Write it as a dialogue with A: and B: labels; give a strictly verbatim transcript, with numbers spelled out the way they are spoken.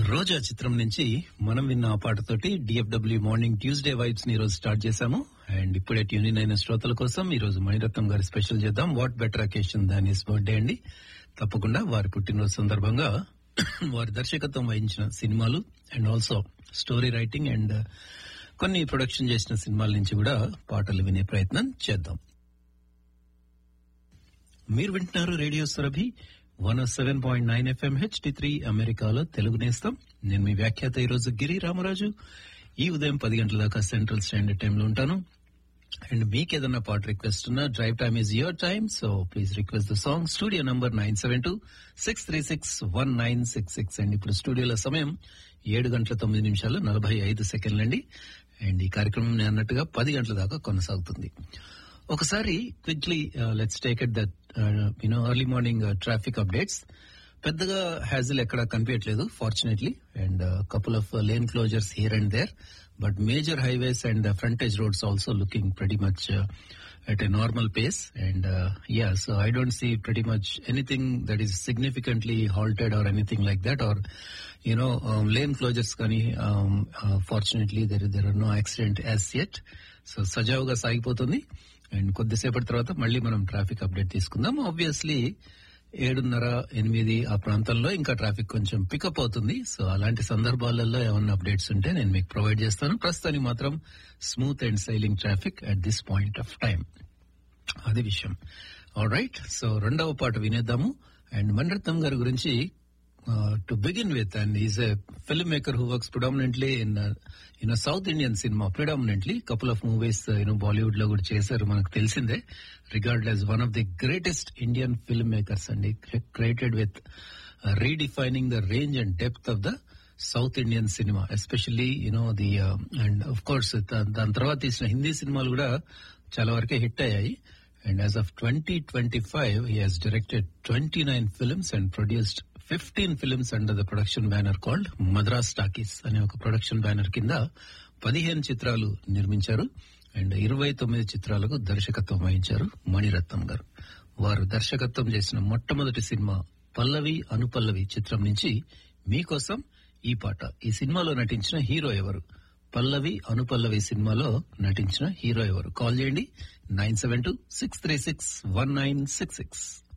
A: రోజా చిత్రం నుంచి మనం విన్న ఆ పాటతోటి డిఎఫ్డబ్ల్యూ మార్నింగ్ ట్యూస్డే వైబ్స్ ని రోజు స్టార్ట్ చేశాము. అండ్ ఇప్పుడే ట్యూన్ అయిన శ్రోతల కోసం ఈ రోజు మణిరత్నం గారి స్పెషల్ చేద్దాం. What better occasion than his birthday అండి. తప్పకుండా వారి పుట్టినరోజు సందర్భంగా వారి దర్శకత్వం వహించిన సినిమాలు and also story writing and కొన్ని ప్రొడక్షన్ చేసిన సినిమాల నుంచి కూడా పాటలు వినే ప్రయత్నం చేద్దాం. మీరు వింటున్నారు radio Surabhi one seven point nine FM HD three అమెరికాలో తెలుగు నేస్తం. నేను మీ వ్యాఖ్యాత ఈరోజు గిరి రామరాజు. ఈ ఉదయం పది గంటల దాకా సెంట్రల్ స్టాండర్డ్ టైంలో ఉంటాను. అండ్ మీకు ఏదన్నా పాట రిక్వెస్ట్ ఉన్నా drive time is your time, so please request the song. Studio number nine seven two six three six one nine six six and ఇప్పుడు స్టూడియోలో సమయం ఏడు గంటల తొమ్మిది నిమిషాలు నలభై ఐదు సెకండ్లు అండి. అండ్ ఈ కార్యక్రమం నేను అన్నట్టుగా పది గంటల దాకా కొనసాగుతుంది. ఒకసారి quickly let's take it that you know early morning traffic updates. పెద్దగా హ్యాజిల్ ఎక్కడ కనిపించట్లేదు fortunately, and couple of lane closures here and there, but major highways and frontage roads also looking pretty much uh, at a normal pace. And uh, yeah, so I don't see pretty much anything that is significantly halted or anything like that, or you know um, lane closures kani um, uh, fortunately there there are no accident as yet. So సజావుగా సాగిపోతుంది. And కొద్దిసేపటి తర్వాత మళ్ళీ మనం traffic update తీసుకుందాం. Obviously ఏడున్నర ఎనిమిది ఆ ప్రాంతంలో ఇంకా ట్రాఫిక్ కొంచెం పికప్ అవుతుంది. సో అలాంటి సందర్భాలలో ఏమన్నా అప్డేట్స్ ఉంటే నేను మీకు ప్రొవైడ్ చేస్తాను. ప్రస్తుతానికి మాత్రం smooth and sailing traffic at this point of time. అది విషయం. ఆల్ రైట్, సో రెండవ పాట వినేద్దాము. అండ్ మణిరత్నం గారి గురించి to begin with, and is a film maker who works predominantly in in south Indian cinema. Predominantly couple of movies you know Bollywood లో కూడా చేశారు, మనకు తెలిసిందే. Regard as one of the greatest Indian film makers అండి, created with redefining the range and depth of the south Indian cinema, especially you know the and of course దాని తర్వాత తీసిన హిందీ సినిమాలు కూడా చాలా వరకే హిట్ అయ్యాయి. And as of twenty twenty-five, he has directed twenty-nine films and produced fifteen films under the production banner called Madras Talkies అనే ఒక ప్రొడక్షన్ బ్యానర్ కింద పదిహేను చిత్రాలు నిర్మించారు. అండ్ ఇరవై తొమ్మిది చిత్రాలకు దర్శకత్వం వహించారు మణిరత్నం గారు. వారు దర్శకత్వం చేసిన మొట్టమొదటి సినిమా పల్లవి అనుపల్లవి చిత్రం నుంచి మీకోసం ఈ పాట. ఈ సినిమాలో నటించిన హీరో ఎవరు? పల్లవి అనుపల్లవి సినిమాలో నటించిన హీరో ఎవరు? కాల్ చేయండి nine seven two six three six one nine six six.